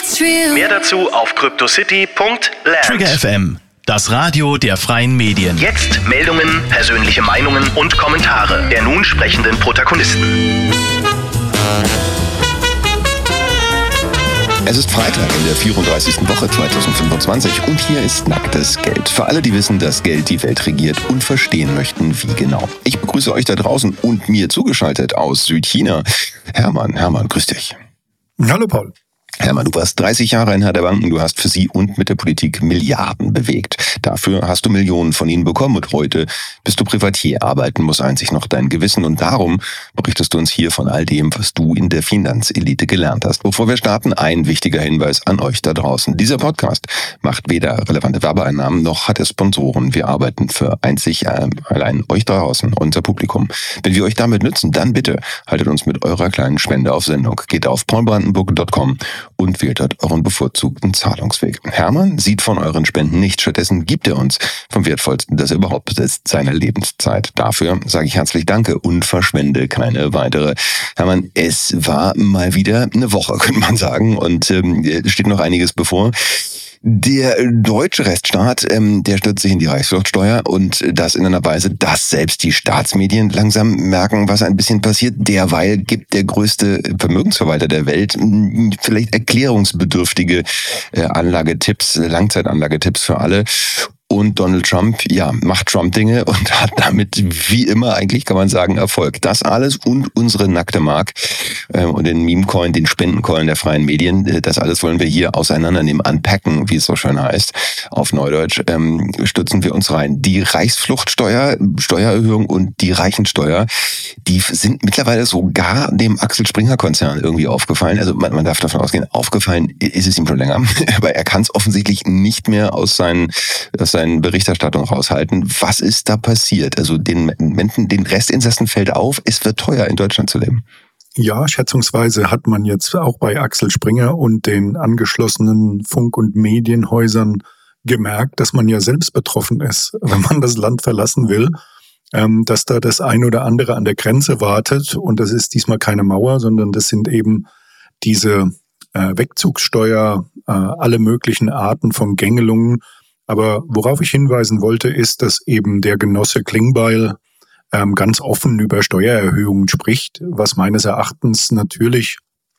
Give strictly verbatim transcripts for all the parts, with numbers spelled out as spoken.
it's real. Mehr dazu auf cryptocity punkt land. Trigger F M, das Radio der freien Medien. Jetzt Meldungen, persönliche Meinungen und Kommentare der nun sprechenden Protagonisten. Es ist Freitag in der vierunddreißigsten Woche zweitausendfünfundzwanzig und hier ist Nacktes Geld. Für alle, die wissen, dass Geld die Welt regiert und verstehen möchten, wie genau. Ich begrüße euch da draußen und mir zugeschaltet aus Südchina. Hermann, Hermann, grüß dich. Hallo Paul. Hermann, du warst dreißig Jahre in Herr der Banken, du hast für sie und mit der Politik Milliarden bewegt. Dafür hast du Millionen von ihnen bekommen und heute bist du Privatier. Arbeiten muss einzig noch dein Gewissen und darum berichtest du uns hier von all dem, was du in der Finanzelite gelernt hast. Bevor wir starten, ein wichtiger Hinweis an euch da draußen. Dieser Podcast macht weder relevante Werbeeinnahmen noch hat er Sponsoren. Wir arbeiten für einzig äh, allein euch da draußen, unser Publikum. Wenn wir euch damit nützen, dann bitte haltet uns mit eurer kleinen Spende auf Sendung. Geht auf paulbrandenburg punkt com und wählt dort euren bevorzugten Zahlungsweg. Hermann sieht von euren Spenden nichts, stattdessen gibt er uns vom Wertvollsten, das er überhaupt besitzt, seine Lebenszeit. Dafür sage ich herzlich Danke und verschwende keine weitere. Hermann, es war mal wieder eine Woche, könnte man sagen, und ähm, steht noch einiges bevor. Der deutsche Rechtsstaat, ähm, der stürzt sich in die Reichsfluchtsteuer und das in einer Weise, dass selbst die Staatsmedien langsam merken, was ein bisschen passiert. Derweil gibt der größte Vermögensverwalter der Welt mh, vielleicht erklärungsbedürftige äh, Anlagetipps, Langzeitanlagetipps für alle. Und Donald Trump, ja, macht Trump-Dinge und hat damit, wie immer eigentlich, kann man sagen, Erfolg. Das alles und unsere nackte Mark äh, und den Meme-Coin, den Spendencoin der freien Medien, äh, das alles wollen wir hier auseinandernehmen, unpacken, wie es so schön heißt. Auf Neudeutsch ähm, stürzen wir uns rein. Die Reichsfluchtsteuer, Steuererhöhung und die Reichensteuer, die sind mittlerweile sogar dem Axel Springer-Konzern irgendwie aufgefallen. Also man, man darf davon ausgehen, aufgefallen ist es ihm schon länger. Aber er kann es offensichtlich nicht mehr aus seinen, aus seinen Berichterstattung raushalten. Was ist da passiert? Also den Menschen, den Restinsassen fällt auf, es wird teuer, in Deutschland zu leben. Ja, schätzungsweise hat man jetzt auch bei Axel Springer und den angeschlossenen Funk- und Medienhäusern gemerkt, dass man ja selbst betroffen ist, wenn man das Land verlassen will, ähm, dass da das ein oder andere an der Grenze wartet. Und das ist diesmal keine Mauer, sondern das sind eben diese äh, Wegzugssteuer, äh, alle möglichen Arten von Gängelungen. Aber worauf ich hinweisen wollte, ist, dass eben der Genosse Klingbeil ähm, ganz offen über Steuererhöhungen spricht, was meines Erachtens natürlich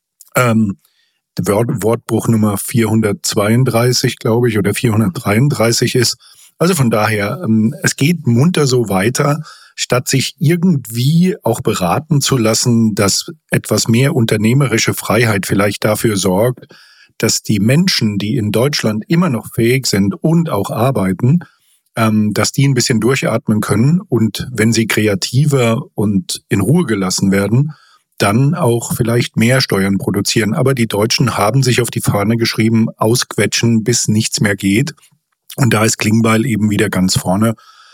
ähm, Wort, Wortbruch Nummer vierhundertzweiunddreißig, glaube ich, oder vierhundertdreiunddreißig ist. Also von daher, ähm, es geht munter so weiter, statt sich irgendwie auch beraten zu lassen, dass etwas mehr unternehmerische Freiheit vielleicht dafür sorgt, dass die Menschen, die in Deutschland immer noch fähig sind und auch arbeiten, ähm, dass die ein bisschen durchatmen können und wenn sie kreativer und in Ruhe gelassen werden, dann auch vielleicht mehr Steuern produzieren. Aber die Deutschen haben sich auf die Fahne geschrieben, ausquetschen, bis nichts mehr geht. Und da ist Klingbeil eben wieder ganz vorne.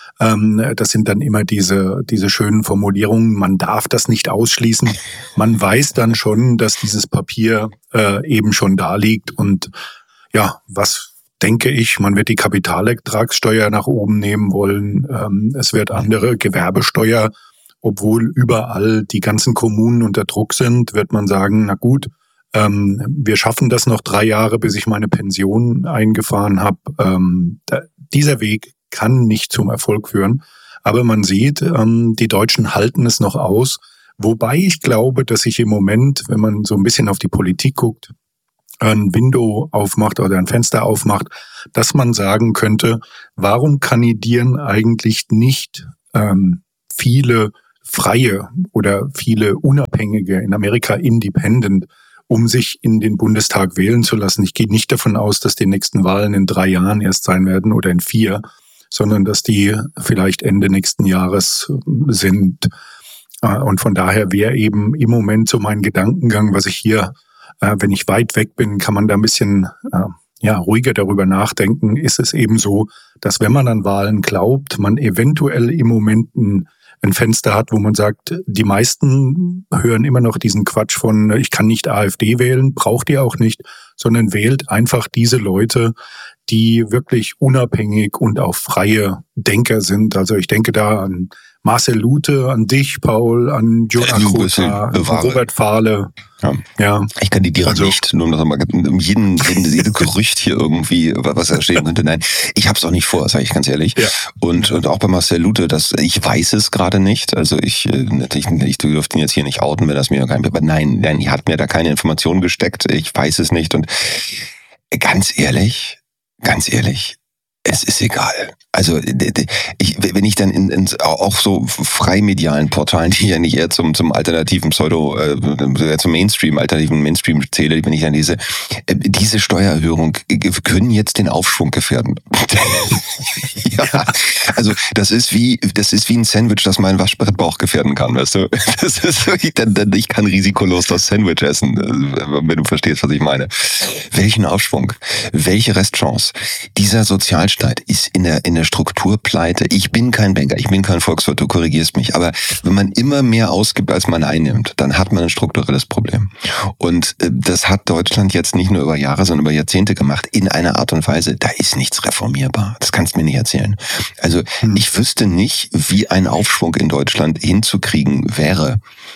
Das sind dann immer diese diese schönen Formulierungen, man darf das nicht ausschließen. Man weiß dann schon, dass dieses Papier äh, eben schon da liegt. Und ja, was denke ich, man wird die Kapitalertragssteuer nach oben nehmen wollen. Ähm, es wird andere Gewerbesteuer, obwohl überall die ganzen Kommunen unter Druck sind, wird man sagen, na gut, ähm, wir schaffen das noch drei Jahre, bis ich meine Pension eingefahren habe. Ähm, da, dieser Weg kann nicht zum Erfolg führen. Aber man sieht, ähm, die Deutschen halten es noch aus. Wobei ich glaube, dass sich im Moment, wenn man so ein bisschen auf die Politik guckt, ein Window aufmacht oder ein Fenster aufmacht, dass man sagen könnte, warum kandidieren eigentlich nicht ähm, viele Freie oder viele Unabhängige, in Amerika Independent, um sich in den Bundestag wählen zu lassen. Ich gehe nicht davon aus, dass die nächsten Wahlen in drei Jahren erst sein werden oder in vier, sondern dass die vielleicht Ende nächsten Jahres sind. Und von daher wäre eben im Moment so mein Gedankengang, was ich hier, wenn ich weit weg bin, kann man da ein bisschen ja, ruhiger darüber nachdenken. Ist es eben so, dass wenn man an Wahlen glaubt, man eventuell im Moment ein, ein Fenster hat, wo man sagt, die meisten hören immer noch diesen Quatsch von, ich kann nicht AfD wählen, braucht ihr auch nicht, sondern wählt einfach diese Leute, die wirklich unabhängig und auch freie Denker sind. Also ich denke da an Marcel Lute, an dich, Paul, an Jonah Kota, an Robert Fahle. Ja. ja. Ich kandidiere also, nicht, nur noch mal um jeden, jeden, jeden Gerücht hier irgendwie, was entstehen könnte. Nein, ich habe es auch nicht vor, sage ich ganz ehrlich. Ja. Und, und auch bei Marcel Lute, das, ich weiß es gerade nicht. Also ich, ich, ich dürfte ihn jetzt hier nicht outen, wenn das mir gar nicht. Aber nein, nein, er hat mir da keine Informationen gesteckt. Ich weiß es nicht. Und ganz ehrlich, ganz ehrlich, es ist egal. Also ich, wenn ich dann in, in auch so freimedialen Portalen, die ja nicht eher zum zum alternativen Pseudo, äh, zum Mainstream, alternativen Mainstream zähle, wenn ich dann lese, äh, diese Steuererhöhung können jetzt den Aufschwung gefährden. Ja, also das ist wie das ist wie ein Sandwich, das meinen Waschbrettbauch gefährden kann, weißt du? Das ist ich, ich kann risikolos das Sandwich essen, wenn du verstehst, was ich meine. Welchen Aufschwung? Welche Restchance? Dieser Sozialstaat ist in der in der Strukturpleite. Ich bin kein Banker, ich bin kein Volkswirt, du korrigierst mich. Aber wenn man immer mehr ausgibt, als man einnimmt, dann hat man ein strukturelles Problem. Und äh, das hat Deutschland jetzt nicht nur über Jahre, sondern über Jahrzehnte gemacht, in einer Art und Weise, da ist nichts reformierbar. Das kannst du mir nicht erzählen. Also hm. ich wüsste nicht, wie ein Aufschwung in Deutschland hinzukriegen wäre,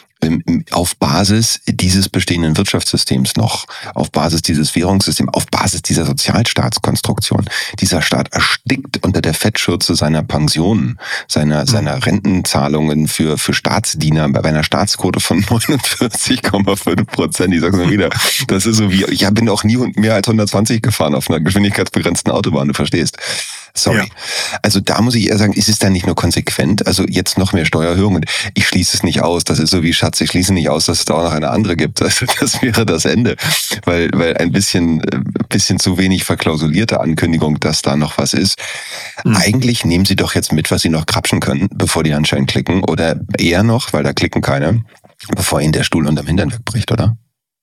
auf Basis dieses bestehenden Wirtschaftssystems noch, auf Basis dieses Währungssystems, auf Basis dieser Sozialstaatskonstruktion. Dieser Staat erstickt unter der Fettschürze seiner Pensionen, seiner, mhm. seiner Rentenzahlungen für, für Staatsdiener bei einer Staatsquote von neunundvierzig Komma fünf Prozent. Ich sag's mal wieder. Das ist so wie, ich bin auch nie mehr als hundertzwanzig gefahren auf einer geschwindigkeitsbegrenzten Autobahn, du verstehst. Sorry. Ja. Also da muss ich eher sagen, ist es dann nicht nur konsequent, also jetzt noch mehr Steuererhöhungen. Ich schließe es nicht aus, das ist so wie Schatz, ich schließe nicht aus, dass es da auch noch eine andere gibt. Also das wäre das Ende, weil weil ein bisschen bisschen zu wenig verklausulierte Ankündigung, dass da noch was ist. Mhm. Eigentlich nehmen Sie doch jetzt mit, was Sie noch krapschen können, bevor die anscheinend klicken, oder eher noch, weil da klicken keine, bevor Ihnen der Stuhl unterm Hintern wegbricht, oder?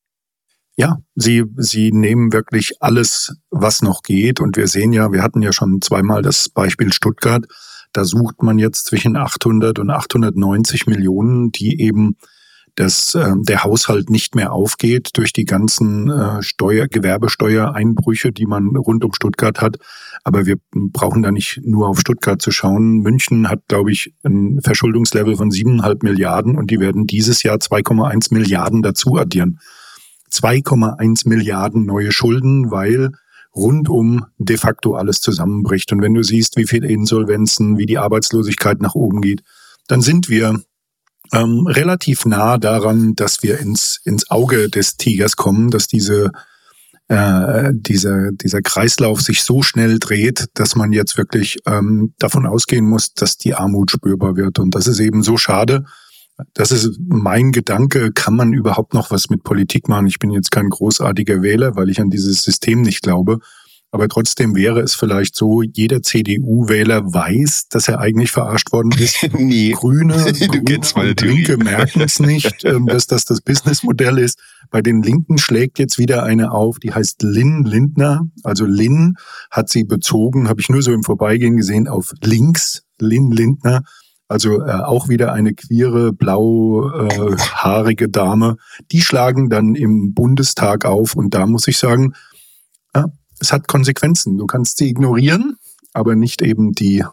Ja, sie, sie nehmen wirklich alles, was noch geht. Und wir sehen ja, wir hatten ja schon zweimal das Beispiel Stuttgart. Da sucht man jetzt zwischen achthundert und achthundertneunzig Millionen, die eben das, äh, der Haushalt nicht mehr aufgeht durch die ganzen äh, Steuer, Gewerbesteuereinbrüche, die man rund um Stuttgart hat. Aber wir brauchen da nicht nur auf Stuttgart zu schauen. München hat, glaube ich, ein Verschuldungslevel von siebeneinhalb Milliarden und die werden dieses Jahr zwei Komma eins Milliarden dazu addieren. zwei Komma eins Milliarden neue Schulden, weil rundum de facto alles zusammenbricht. Und wenn du siehst, wie viele Insolvenzen, wie die Arbeitslosigkeit nach oben geht, dann sind wir ähm, relativ nah daran, dass wir ins ins Auge des Tigers kommen, dass diese äh, dieser dieser Kreislauf sich so schnell dreht, dass man jetzt wirklich ähm, davon ausgehen muss, dass die Armut spürbar wird. Und das ist eben so schade. Das ist mein Gedanke, kann man überhaupt noch was mit Politik machen? Ich bin jetzt kein großartiger Wähler, weil ich an dieses System nicht glaube. Aber trotzdem wäre es vielleicht so, jeder C D U-Wähler weiß, dass er eigentlich verarscht worden ist. Nee. Grüne, Grüne und Linke merken es nicht, dass das das Businessmodell ist. Bei den Linken schlägt jetzt wieder eine auf, die heißt Lynn Lindner. Also Lynn hat sie bezogen, habe ich nur so im Vorbeigehen gesehen, auf links, Lynn Lindner. Also äh, auch wieder eine queere, blauhaarige äh, Dame. Die schlagen dann im Bundestag auf und da muss ich sagen, ja, es hat Konsequenzen. Du kannst sie ignorieren, aber nicht eben die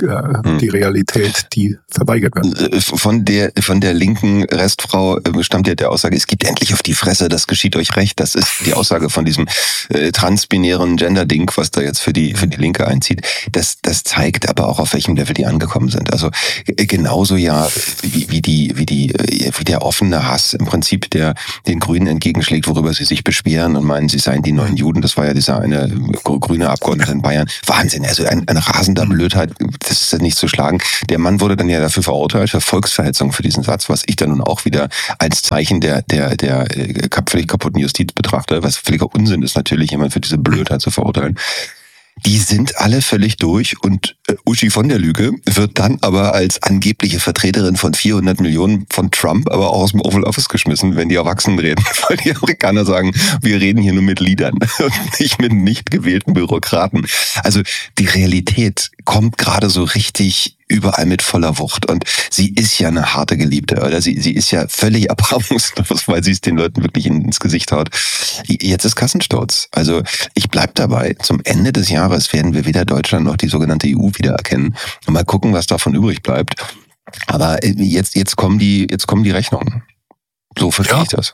äh, die Realität, die verweigert wird. Von der von der linken Restfrau stammt ja der Aussage, es gibt endlich auf die Fresse, das geschieht euch recht. Das ist die Aussage von diesem äh, transbinären Gender-Ding, was da jetzt für die für die Linke einzieht. Das das zeigt aber auch, auf welchem Level die angekommen sind. Also äh, genauso ja wie, wie die wie die äh, wie der offene Hass im Prinzip der den Grünen entgegenschlägt, worüber sie sich beschweren und meinen, sie seien die neuen Juden. Das war ja dieser eine grüne Abgeordnete in Bayern. Wahnsinn, also ein, ein rasender Blödheit. Das ist nicht zu schlagen. Der Mann wurde dann ja dafür verurteilt, für Volksverhetzung für diesen Satz, was ich dann nun auch wieder als Zeichen der der der völlig kaputten Justiz betrachte, was völliger Unsinn ist natürlich, jemand für diese Blödheit zu verurteilen. Die sind alle völlig durch und äh, Uschi von der Lüge wird dann aber als angebliche Vertreterin von vierhundert Millionen von Trump aber auch aus dem Oval Office geschmissen, wenn die Erwachsenen reden. Weil die Amerikaner sagen, wir reden hier nur mit Leadern und nicht mit nicht gewählten Bürokraten. Also die Realität kommt gerade so richtig überall mit voller Wucht. Und sie ist ja eine harte Geliebte, oder? Sie, sie ist ja völlig erbarmungslos, weil sie es den Leuten wirklich ins Gesicht haut. Jetzt ist Kassensturz. Also ich bleib dabei. Zum Ende des Jahres werden wir weder Deutschland noch die sogenannte E U wiedererkennen. Und mal gucken, was davon übrig bleibt. Aber jetzt, jetzt kommen die, jetzt kommen die Rechnungen. So verstehe Ja. ich das.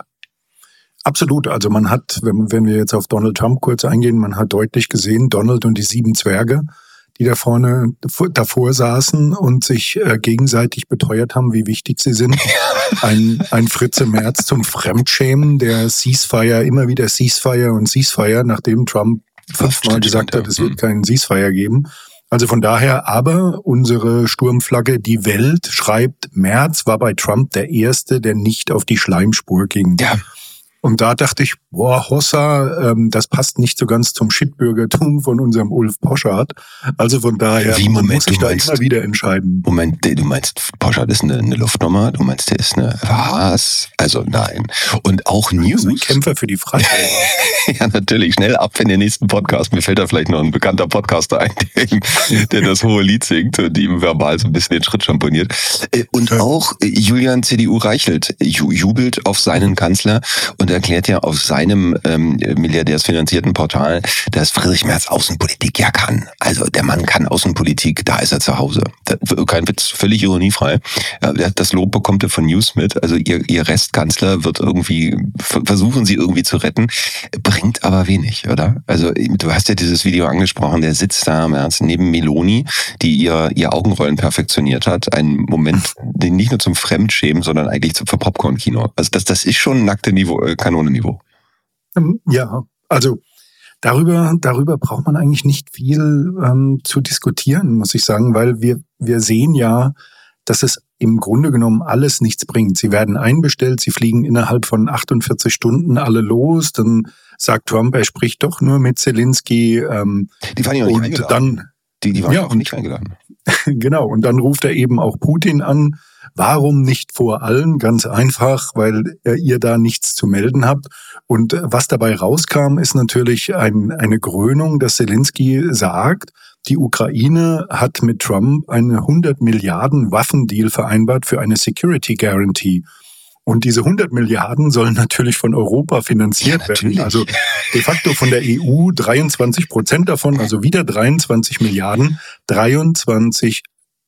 Absolut. Also man hat, wenn, wenn wir jetzt auf Donald Trump kurz eingehen, man hat deutlich gesehen, Donald und die sieben Zwerge, die da vorne davor saßen und sich äh, gegenseitig beteuert haben, wie wichtig sie sind. Ein, ein Fritze Merz zum Fremdschämen, der Ceasefire, immer wieder Ceasefire und Ceasefire, nachdem Trump fünfmal gesagt hat, es wird keinen Ceasefire geben. Also von daher, aber unsere Sturmflagge, die Welt, schreibt, Merz war bei Trump der Erste, der nicht auf die Schleimspur ging. Ja. Und da dachte ich, boah, Hossa, ähm, das passt nicht so ganz zum Shitbürgertum von unserem Ulf Poschardt. Also von daher, Wie, man Moment, muss sich du da meinst- immer wieder entscheiden. Moment, du meinst, Poschardt ist eine, eine Luftnummer? Du meinst, der ist eine, was? Also nein. Und auch Das ist ein News. Kämpfer für die Freiheit. Ja, natürlich. Schnell ab in den nächsten Podcast. Mir fällt da vielleicht noch ein bekannter Podcaster ein, der, der das hohe Lied singt und ihm verbal so ein bisschen den Schritt champoniert. Äh, Und Ja. auch äh, Julian C D U Reichelt ju- jubelt auf seinen Kanzler und erklärt ja auf seinem ähm, milliardärsfinanzierten Portal, dass Friedrich Merz Außenpolitik ja kann. Also der Mann kann Außenpolitik, da ist er zu Hause. Da, kein Witz, völlig ironiefrei. Ja, das Lob bekommt er von News mit. Also ihr, ihr Restkanzler wird irgendwie, versuchen sie irgendwie zu retten, bringt aber wenig, oder? Also du hast ja dieses Video angesprochen, der sitzt da Merz neben Meloni, die ihr, ihr Augenrollen perfektioniert hat. Ein Moment, den nicht nur zum Fremdschämen, sondern eigentlich für Popcorn-Kino. Also das, das ist schon nackte Niveau, äh, Kanonenniveau. Ähm, Ja, also darüber, darüber braucht man eigentlich nicht viel ähm, zu diskutieren, muss ich sagen, weil wir, wir sehen ja, dass es im Grunde genommen alles nichts bringt. Sie werden einbestellt, sie fliegen innerhalb von achtundvierzig Stunden alle los, dann sagt Trump, er spricht doch nur mit Zelensky. Ähm, Die waren ja auch nicht und eingeladen. dann, Die, die waren Ja, ja auch und- nicht eingeladen. genau, und dann ruft er eben auch Putin an. Warum nicht vor allen? Ganz einfach, weil äh, ihr da nichts zu melden habt. Und äh, was dabei rauskam, ist natürlich ein, eine Grönung, dass Zelensky sagt, die Ukraine hat mit Trump einen hundert Milliarden Waffendeal vereinbart für eine Security Guarantee. Und diese hundert Milliarden sollen natürlich von Europa finanziert Ja, werden. natürlich. Also de facto von der E U dreiundzwanzig Prozent davon, also wieder dreiundzwanzig Milliarden, dreiundzwanzigtausend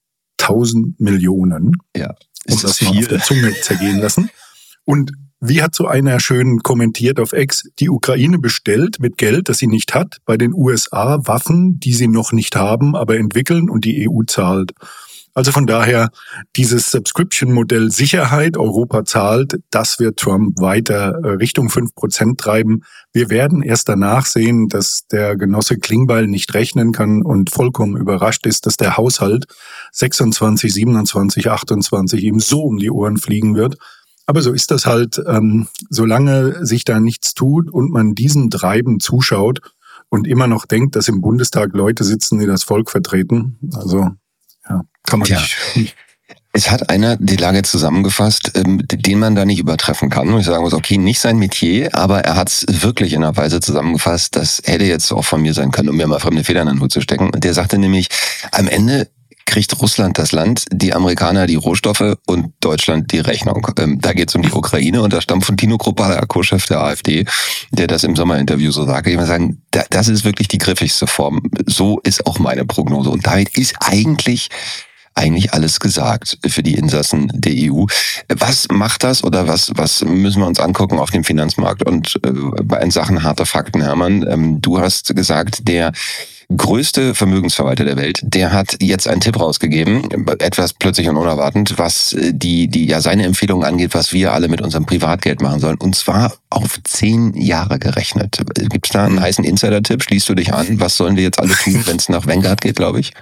Millionen. Ja, Und ist das das mal auf viel. der Zunge zergehen lassen. Und wie hat so einer schön kommentiert auf X, die Ukraine bestellt mit Geld, das sie nicht hat, bei den U S A Waffen, die sie noch nicht haben, aber entwickeln und die E U zahlt. Also von daher, dieses Subscription-Modell Sicherheit, Europa zahlt, das wird Trump weiter äh, Richtung fünf Prozent treiben. Wir werden erst danach sehen, dass der Genosse Klingbeil nicht rechnen kann und vollkommen überrascht ist, dass der Haushalt sechsundzwanzig, siebenundzwanzig, achtundzwanzig ihm so um die Ohren fliegen wird. Aber so ist das halt, ähm, solange sich da nichts tut und man diesem Treiben zuschaut und immer noch denkt, dass im Bundestag Leute sitzen, die das Volk vertreten. Also ja, kann man Tja. nicht. Es hat einer die Lage zusammengefasst, ähm, den man da nicht übertreffen kann. Und ich sagen muss, okay, nicht sein Metier, aber er hat es wirklich in einer Weise zusammengefasst, das hätte jetzt auch von mir sein können, um mir mal fremde Federn in den Hut zu stecken. Und der sagte nämlich, am Ende kriegt Russland das Land, die Amerikaner die Rohstoffe und Deutschland die Rechnung. Ähm, da geht es um die Ukraine und da stammt von Tino Kruppala, Co-Chef der AfD, der das im Sommerinterview so sagte. Ich muss sagen, da, das ist wirklich die griffigste Form. So ist auch meine Prognose. Und damit ist eigentlich eigentlich alles gesagt für die Insassen der E U. Was macht das oder was was müssen wir uns angucken auf dem Finanzmarkt und äh, in Sachen harte Fakten, Hermann? Ähm, du hast gesagt, der größte Vermögensverwalter der Welt, der hat jetzt einen Tipp rausgegeben, etwas plötzlich und unerwartend, was die die ja seine Empfehlung angeht, was wir alle mit unserem Privatgeld machen sollen, und zwar auf zehn Jahre gerechnet. Gibt's da einen heißen Insider-Tipp? Schließt du dich an? Was sollen wir jetzt alle tun, wenn es nach Vanguard geht, glaube ich?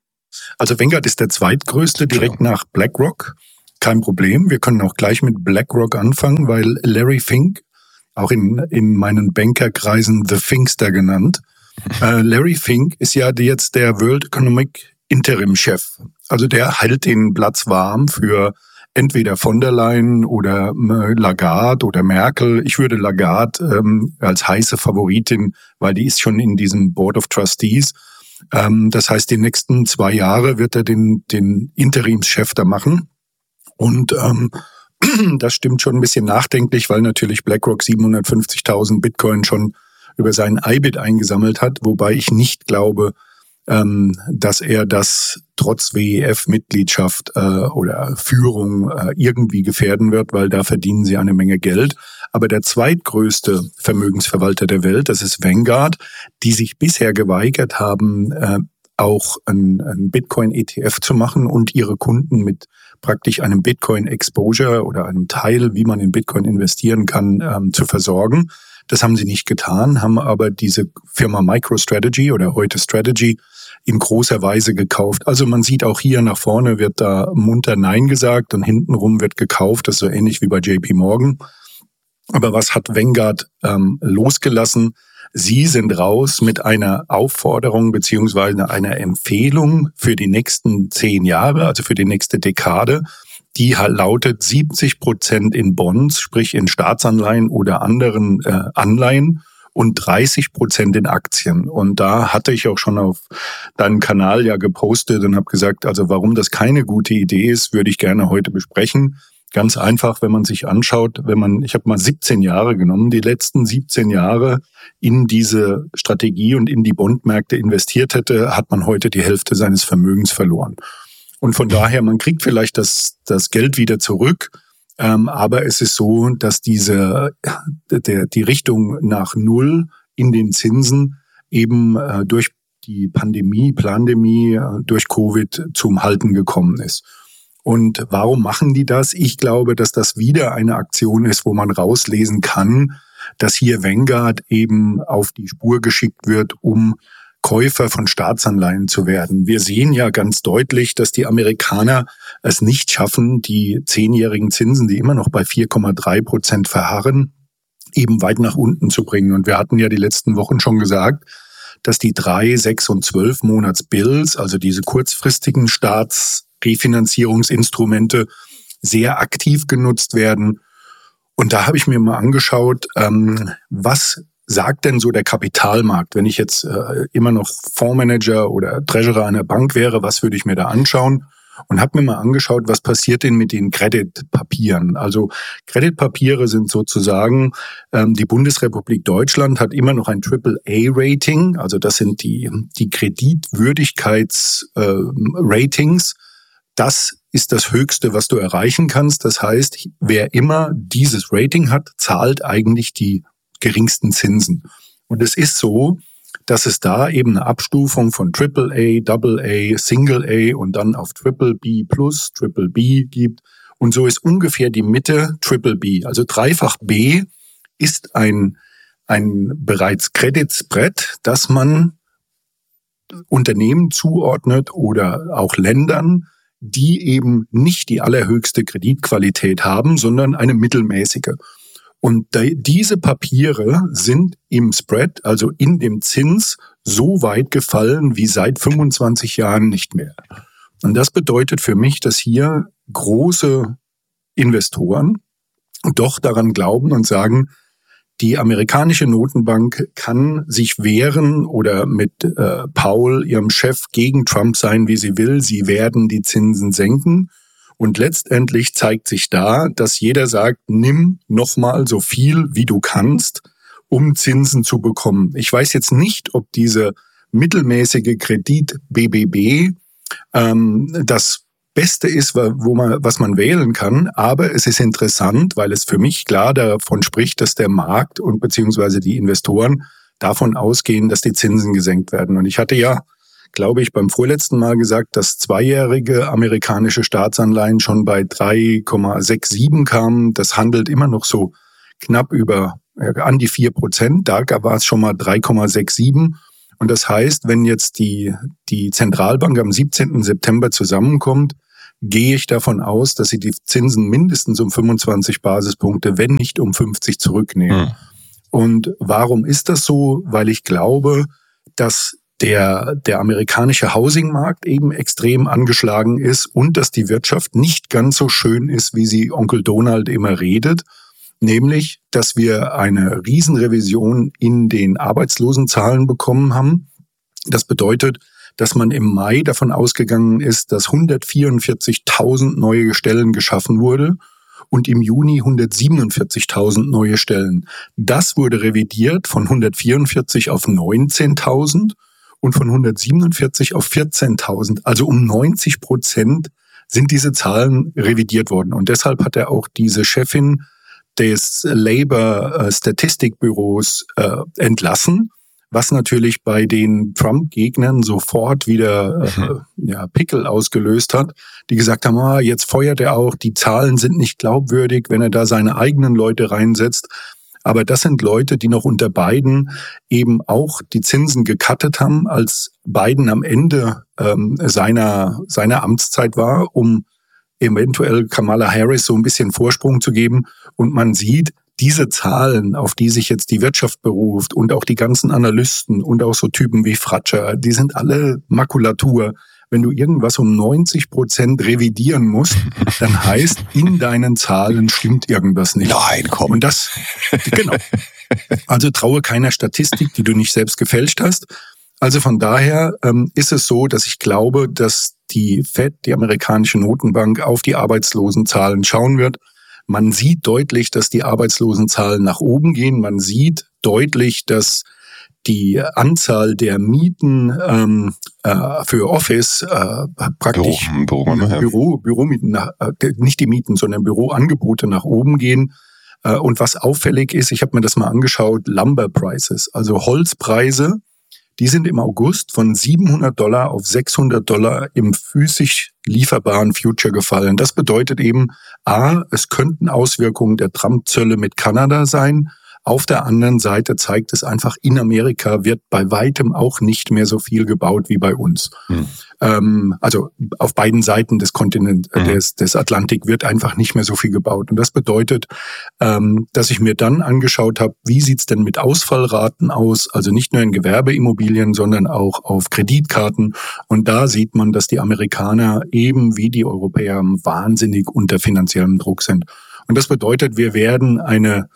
Also Vanguard ist der zweitgrößte, direkt nach BlackRock. Kein Problem. Wir können auch gleich mit BlackRock anfangen, weil Larry Fink, auch in, in meinen Bankerkreisen The Finkster genannt, äh, Larry Fink ist ja jetzt der World Economic Interim-Chef. Also der hält den Platz warm für entweder von der Leyen oder äh, Lagarde oder Merkel. Ich würde Lagarde ähm, als heiße Favoritin, weil die ist schon in diesem Board of Trustees. Ähm, das heißt, die nächsten zwei Jahre wird er den, den Interimschef da machen. Und ähm, das stimmt schon ein bisschen nachdenklich, weil natürlich BlackRock siebenhundertfünfzigtausend Bitcoin schon über seinen I B I T eingesammelt hat, wobei ich nicht glaube, ähm, dass er das trotz W E F-Mitgliedschaft äh, oder Führung äh, irgendwie gefährden wird, weil da verdienen sie eine Menge Geld. Aber der zweitgrößte Vermögensverwalter der Welt, das ist Vanguard, die sich bisher geweigert haben, äh, auch ein, ein Bitcoin-E T F zu machen und ihre Kunden mit praktisch einem Bitcoin-Exposure oder einem Teil, wie man in Bitcoin investieren kann, ähm, zu versorgen. Das haben sie nicht getan, haben aber diese Firma MicroStrategy oder heute Strategy in großer Weise gekauft. Also man sieht auch hier nach vorne wird da munter Nein gesagt und hintenrum wird gekauft. Das ist so ähnlich wie bei J P Morgan. Aber was hat Vanguard ähm, losgelassen? Sie sind raus mit einer Aufforderung beziehungsweise einer Empfehlung für die nächsten zehn Jahre, also für die nächste Dekade. Die lautet siebzig Prozent in Bonds, sprich in Staatsanleihen oder anderen äh, Anleihen und dreißig Prozent in Aktien. Und da hatte ich auch schon auf deinem Kanal ja gepostet und habe gesagt, also warum das keine gute Idee ist, würde ich gerne heute besprechen. Ganz einfach, wenn man sich anschaut, wenn man, ich habe mal siebzehn Jahre genommen, die letzten siebzehn Jahre in diese Strategie und in die Bondmärkte investiert hätte, hat man heute die Hälfte seines Vermögens verloren. Und von daher, man kriegt vielleicht das, das Geld wieder zurück, ähm, aber es ist so, dass diese, der, die Richtung nach Null in den Zinsen eben äh, durch die Pandemie, Plandemie, äh, durch Covid zum Halten gekommen ist. Und warum machen die das? Ich glaube, dass das wieder eine Aktion ist, wo man rauslesen kann, dass hier Vanguard eben auf die Spur geschickt wird, um Käufer von Staatsanleihen zu werden. Wir sehen ja ganz deutlich, dass die Amerikaner es nicht schaffen, die zehnjährigen Zinsen, die immer noch bei vier Komma drei Prozent verharren, eben weit nach unten zu bringen. Und wir hatten ja die letzten Wochen schon gesagt, dass die drei, sechs und zwölf Monats Bills, also diese kurzfristigen Staatsrefinanzierungsinstrumente, sehr aktiv genutzt werden. Und da habe ich mir mal angeschaut, ähm, was sagt denn so der Kapitalmarkt? Wenn ich jetzt äh, immer noch Fondsmanager oder Treasurer einer Bank wäre, was würde ich mir da anschauen? Und habe mir mal angeschaut, was passiert denn mit den Kreditpapieren? Also Kreditpapiere sind sozusagen, ähm, die Bundesrepublik Deutschland hat immer noch ein Triple A Rating, also das sind die, die Kreditwürdigkeits-Ratings. Äh, das ist das Höchste, was du erreichen kannst. Das heißt, wer immer dieses Rating hat, zahlt eigentlich die geringsten Zinsen. Und es ist so, dass es da eben eine Abstufung von Triple A, Double A, Single A und dann auf Triple B plus, Triple B gibt. Und so ist ungefähr die Mitte Triple B. Also dreifach B ist ein, ein bereits Credit Spread, das man Unternehmen zuordnet oder auch Ländern, die eben nicht die allerhöchste Kreditqualität haben, sondern eine mittelmäßige. Und diese Papiere sind im Spread, also in dem Zins, so weit gefallen wie seit fünfundzwanzig Jahren nicht mehr. Und das bedeutet für mich, dass hier große Investoren doch daran glauben und sagen, die amerikanische Notenbank kann sich wehren oder mit äh, Powell, ihrem Chef, gegen Trump sein, wie sie will. Sie werden die Zinsen senken. Und letztendlich zeigt sich da, dass jeder sagt, nimm nochmal so viel, wie du kannst, um Zinsen zu bekommen. Ich weiß jetzt nicht, ob diese mittelmäßige Kredit B B B ähm, das Beste ist, wo man, was man wählen kann. Aber es ist interessant, weil es für mich klar davon spricht, dass der Markt und beziehungsweise die Investoren davon ausgehen, dass die Zinsen gesenkt werden. Und ich hatte ja, glaube ich, beim vorletzten Mal gesagt, dass zweijährige amerikanische Staatsanleihen schon bei drei Komma siebenundsechzig kamen. Das handelt immer noch so knapp über ja, an die vier Prozent. Da war es schon mal drei Komma siebenundsechzig. Und das heißt, wenn jetzt die, die Zentralbank am siebzehnten September zusammenkommt, gehe ich davon aus, dass sie die Zinsen mindestens um fünfundzwanzig Basispunkte, wenn nicht um fünfzig, zurücknehmen. Hm. Und warum ist das so? Weil ich glaube, dass der, der amerikanische Housingmarkt eben extrem angeschlagen ist und dass die Wirtschaft nicht ganz so schön ist, wie sie Onkel Donald immer redet. Nämlich, dass wir eine Riesenrevision in den Arbeitslosenzahlen bekommen haben. Das bedeutet, dass man im Mai davon ausgegangen ist, dass hundertvierundvierzigtausend neue Stellen geschaffen wurde und im Juni hundertsiebenundvierzigtausend neue Stellen. Das wurde revidiert von hundertvierundvierzig auf neunzehntausend und von hundertsiebenundvierzig auf vierzehntausend. Also um neunzig Prozent sind diese Zahlen revidiert worden. Und deshalb hat er auch diese Chefin des Labour Statistikbüros äh, entlassen, was natürlich bei den Trump-Gegnern sofort wieder äh, ja, Pickel ausgelöst hat, die gesagt haben, ah, jetzt feuert er auch, die Zahlen sind nicht glaubwürdig, wenn er da seine eigenen Leute reinsetzt. Aber das sind Leute, die noch unter Biden eben auch die Zinsen gecuttet haben, als Biden am Ende ähm, seiner, seiner Amtszeit war, um eventuell Kamala Harris so ein bisschen Vorsprung zu geben. Und man sieht, diese Zahlen, auf die sich jetzt die Wirtschaft beruft und auch die ganzen Analysten und auch so Typen wie Fratscher, die sind alle Makulatur. Wenn du irgendwas um neunzig Prozent revidieren musst, dann heißt, in deinen Zahlen stimmt irgendwas nicht. Nein, komm. Und das, genau. Also traue keiner Statistik, die du nicht selbst gefälscht hast. Also von daher ähm, ist es so, dass ich glaube, dass die Fed, die amerikanische Notenbank, auf die Arbeitslosenzahlen schauen wird. Man sieht deutlich, dass die Arbeitslosenzahlen nach oben gehen. Man sieht deutlich, dass die Anzahl der Mieten ähm, äh, für Office äh, praktisch Büro, Büro, ne? Büro, Büromieten, nach, äh, nicht die Mieten, sondern Büroangebote nach oben gehen. Äh, und was auffällig ist, ich habe mir das mal angeschaut, Lumber Prices, also Holzpreise, die sind im August von siebenhundert Dollar auf sechshundert Dollar im physisch lieferbaren Future gefallen. Das bedeutet eben, a, es könnten Auswirkungen der Trump-Zölle mit Kanada sein. Auf der anderen Seite zeigt es einfach, in Amerika wird bei weitem auch nicht mehr so viel gebaut wie bei uns. Hm. Ähm, also auf beiden Seiten des Kontinents, hm. des, des Atlantik wird einfach nicht mehr so viel gebaut. Und das bedeutet, ähm, dass ich mir dann angeschaut habe, wie sieht's denn mit Ausfallraten aus? Also nicht nur in Gewerbeimmobilien, sondern auch auf Kreditkarten. Und da sieht man, dass die Amerikaner eben wie die Europäer wahnsinnig unter finanziellem Druck sind. Und das bedeutet, wir werden eine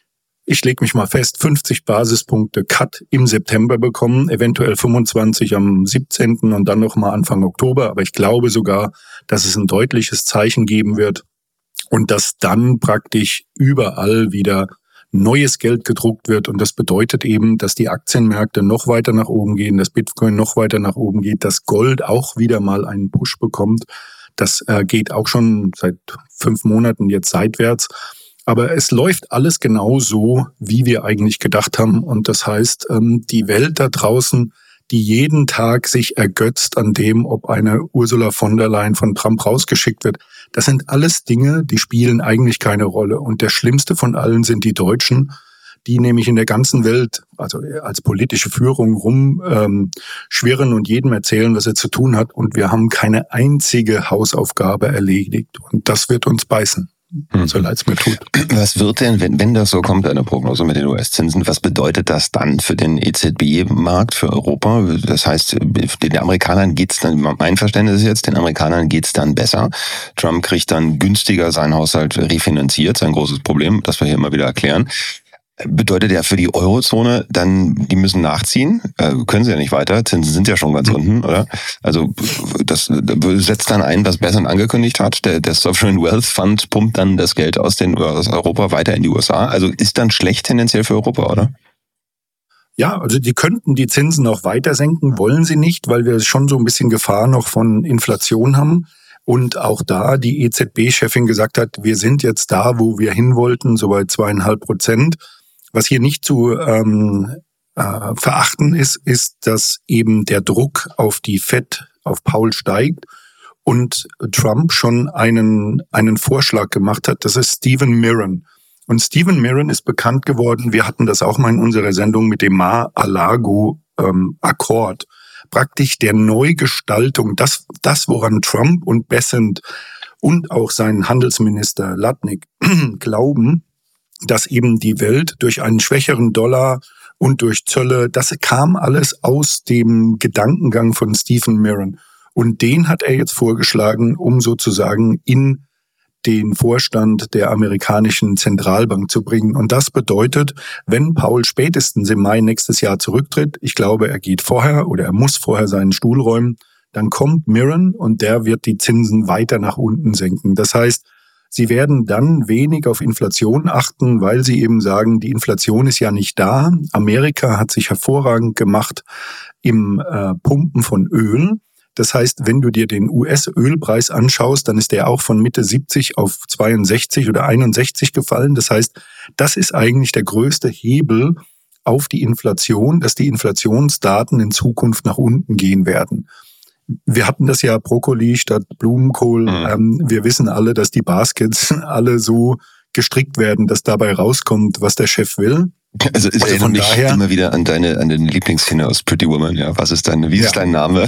Ich lege mich mal fest, fünfzig Basispunkte Cut im September bekommen, eventuell fünfundzwanzig am siebzehnten und dann nochmal Anfang Oktober. Aber ich glaube sogar, dass es ein deutliches Zeichen geben wird und dass dann praktisch überall wieder neues Geld gedruckt wird. Und das bedeutet eben, dass die Aktienmärkte noch weiter nach oben gehen, dass Bitcoin noch weiter nach oben geht, dass Gold auch wieder mal einen Push bekommt. Das äh, geht auch schon seit fünf Monaten jetzt seitwärts. Aber es läuft alles genau so, wie wir eigentlich gedacht haben. Und das heißt, die Welt da draußen, die jeden Tag sich ergötzt an dem, ob eine Ursula von der Leyen von Trump rausgeschickt wird, das sind alles Dinge, die spielen eigentlich keine Rolle. Und der schlimmste von allen sind die Deutschen, die nämlich in der ganzen Welt, also als politische Führung rumschwirren ähm, und jedem erzählen, was er zu tun hat. Und wir haben keine einzige Hausaufgabe erledigt. Und das wird uns beißen. So leid es mir tut. Was wird denn, wenn, wenn das so kommt, eine Prognose mit den U S-Zinsen, was bedeutet das dann für den E Z B-Markt, für Europa? Das heißt, den Amerikanern geht's dann, mein Verständnis ist jetzt, den Amerikanern geht's dann besser. Trump kriegt dann günstiger seinen Haushalt refinanziert, sein großes Problem, das wir hier immer wieder erklären. Bedeutet ja für die Eurozone dann, die müssen nachziehen, äh, können sie ja nicht weiter, Zinsen sind ja schon ganz unten, oder? Also das setzt dann ein, was Bessent angekündigt hat, der, der Sovereign Wealth Fund pumpt dann das Geld aus, den, aus Europa weiter in die U S A, also ist dann schlecht tendenziell für Europa, oder? Ja, also die könnten die Zinsen noch weiter senken, wollen sie nicht, weil wir schon so ein bisschen Gefahr noch von Inflation haben. Und auch da die E Z B-Chefin gesagt hat, wir sind jetzt da, wo wir hin wollten, so bei zweieinhalb Prozent. Was hier nicht zu ähm, äh, verachten ist, ist, dass eben der Druck auf die Fed, auf Powell steigt und Trump schon einen einen Vorschlag gemacht hat. Das ist Stephen Mirren. Und Stephen Mirren ist bekannt geworden, wir hatten das auch mal in unserer Sendung mit dem Mar-a-Lago-Akkord. Ähm, Praktisch der Neugestaltung, das, das woran Trump und Bessent und auch sein Handelsminister Latnik glauben, dass eben die Welt durch einen schwächeren Dollar und durch Zölle, das kam alles aus dem Gedankengang von Stephen Mirren. Und den hat er jetzt vorgeschlagen, um sozusagen in den Vorstand der amerikanischen Zentralbank zu bringen. Und das bedeutet, wenn Powell spätestens im Mai nächstes Jahr zurücktritt, ich glaube, er geht vorher oder er muss vorher seinen Stuhl räumen, dann kommt Mirren und der wird die Zinsen weiter nach unten senken. Das heißt, sie werden dann wenig auf Inflation achten, weil sie eben sagen, die Inflation ist ja nicht da. Amerika hat sich hervorragend gemacht im äh, Pumpen von Öl. Das heißt, wenn du dir den U S-Ölpreis anschaust, dann ist der auch von Mitte siebzig auf zweiundsechzig oder einundsechzig gefallen. Das heißt, das ist eigentlich der größte Hebel auf die Inflation, dass die Inflationsdaten in Zukunft nach unten gehen werden. Wir hatten das ja Brokkoli statt Blumenkohl. Mhm. Ähm, wir wissen alle, dass die Baskets alle so gestrickt werden, dass dabei rauskommt, was der Chef will. Also es also erinnert mich daher, immer wieder an deine an deine Lieblingsszene aus Pretty Woman. Ja, was ist deine, wie ist ja. dein Name?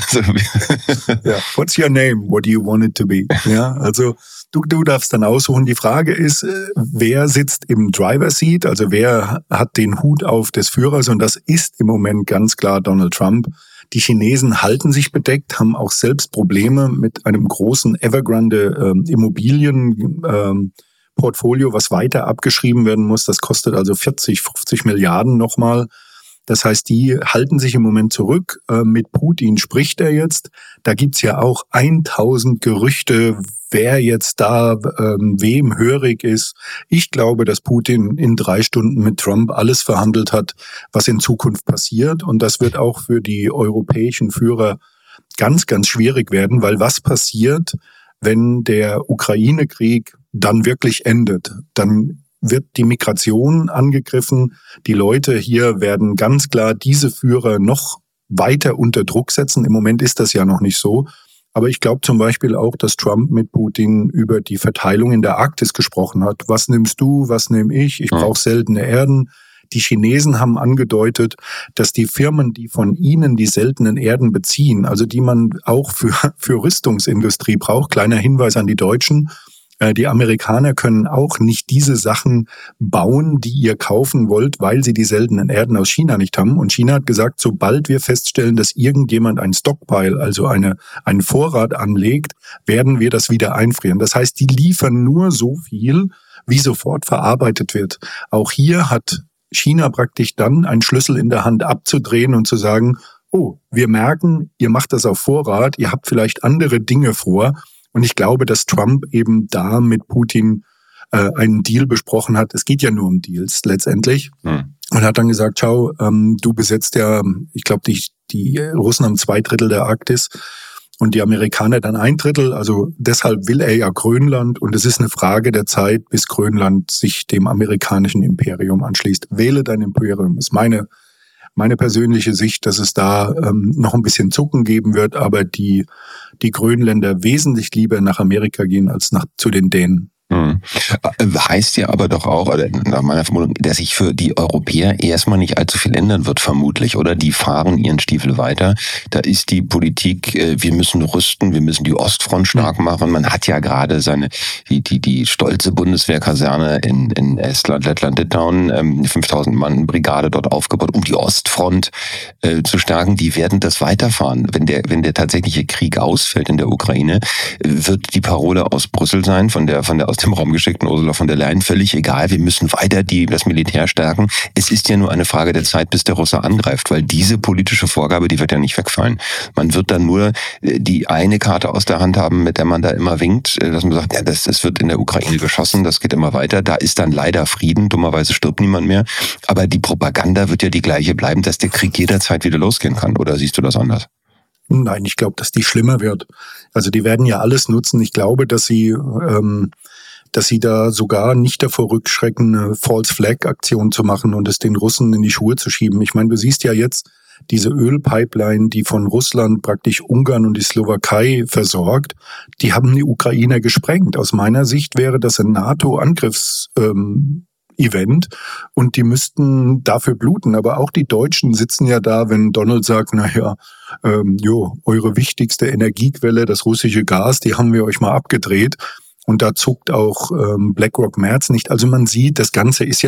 ja. What's your name? What do you want it to be? Ja, also du du darfst dann aussuchen. Die Frage ist, wer sitzt im Driver Seat? Also wer hat den Hut auf des Führers? Und das ist im Moment ganz klar Donald Trump. Die Chinesen halten sich bedeckt, haben auch selbst Probleme mit einem großen Evergrande ähm, Immobilien. Ähm, Portfolio, was weiter abgeschrieben werden muss. Das kostet also vierzig, fünfzig Milliarden nochmal. Das heißt, die halten sich im Moment zurück. Äh, mit Putin spricht er jetzt. Da gibt's ja auch tausend Gerüchte, wer jetzt da ähm, wem hörig ist. Ich glaube, dass Putin in drei Stunden mit Trump alles verhandelt hat, was in Zukunft passiert. Und das wird auch für die europäischen Führer ganz, ganz schwierig werden, weil was passiert, wenn der Ukraine-Krieg dann wirklich endet? Dann wird die Migration angegriffen. Die Leute hier werden ganz klar diese Führer noch weiter unter Druck setzen. Im Moment ist das ja noch nicht so. Aber ich glaube zum Beispiel auch, dass Trump mit Putin über die Verteilung in der Arktis gesprochen hat. Was nimmst du, was nehme ich? Ich brauche seltene Erden. Die Chinesen haben angedeutet, dass die Firmen, die von ihnen die seltenen Erden beziehen, also die man auch für, für Rüstungsindustrie braucht, kleiner Hinweis an die Deutschen, äh, die Amerikaner können auch nicht diese Sachen bauen, die ihr kaufen wollt, weil sie die seltenen Erden aus China nicht haben. Und China hat gesagt, sobald wir feststellen, dass irgendjemand ein Stockpile, also eine, einen Vorrat anlegt, werden wir das wieder einfrieren. Das heißt, die liefern nur so viel, wie sofort verarbeitet wird. Auch hier hat China praktisch dann einen Schlüssel in der Hand abzudrehen und zu sagen, oh, wir merken, ihr macht das auf Vorrat, ihr habt vielleicht andere Dinge vor. Und ich glaube, dass Trump eben da mit Putin äh, einen Deal besprochen hat. Es geht ja nur um Deals letztendlich. Hm. Und hat dann gesagt, schau, ähm, du besetzt ja, ich glaube, die, die Russen haben zwei Drittel der Arktis und die Amerikaner dann ein Drittel. Also deshalb will er ja Grönland. Und es ist eine Frage der Zeit, bis Grönland sich dem amerikanischen Imperium anschließt. Wähle dein Imperium, ist meine meine persönliche Sicht, dass es da ähm, noch ein bisschen Zucken geben wird, aber die die Grönländer wesentlich lieber nach Amerika gehen als nach zu den Dänen. Hm. Heißt ja aber doch auch, oder nach meiner Vermutung, dass sich für die Europäer erstmal nicht allzu viel ändern wird, vermutlich, oder? Die fahren ihren Stiefel weiter. Da ist die Politik, wir müssen rüsten, wir müssen die Ostfront stark machen. Man hat ja gerade seine, die, die, die stolze Bundeswehrkaserne in, in Estland, Lettland, Litauen, fünftausend Mann Brigade dort aufgebaut, um die Ostfront äh, zu stärken. Die werden das weiterfahren. Wenn der, wenn der tatsächliche Krieg ausfällt in der Ukraine, wird die Parole aus Brüssel sein, von der, von der aus dem Raum geschickten Ursula von der Leyen, völlig egal, wir müssen weiter die, das Militär stärken. Es ist ja nur eine Frage der Zeit, bis der Russe angreift, weil diese politische Vorgabe, die wird ja nicht wegfallen. Man wird dann nur die eine Karte aus der Hand haben, mit der man da immer winkt, dass man sagt, ja, das, das wird in der Ukraine geschossen, das geht immer weiter, da ist dann leider Frieden, dummerweise stirbt niemand mehr, aber die Propaganda wird ja die gleiche bleiben, dass der Krieg jederzeit wieder losgehen kann, oder siehst du das anders? Nein, ich glaube, dass die schlimmer wird. Also die werden ja alles nutzen. Ich glaube, dass sie ähm, dass sie da sogar nicht davor rückschrecken, eine False-Flag-Aktion zu machen und es den Russen in die Schuhe zu schieben. Ich meine, du siehst ja jetzt diese Ölpipeline, die von Russland praktisch Ungarn und die Slowakei versorgt, die haben die Ukrainer gesprengt. Aus meiner Sicht wäre das ein NATO-Angriffs ähm, Event und die müssten dafür bluten. Aber auch die Deutschen sitzen ja da, wenn Donald sagt, naja, ähm, jo, eure wichtigste Energiequelle, das russische Gas, die haben wir euch mal abgedreht. Und da zuckt auch ähm, BlackRock Merz nicht. Also man sieht, das Ganze ist ja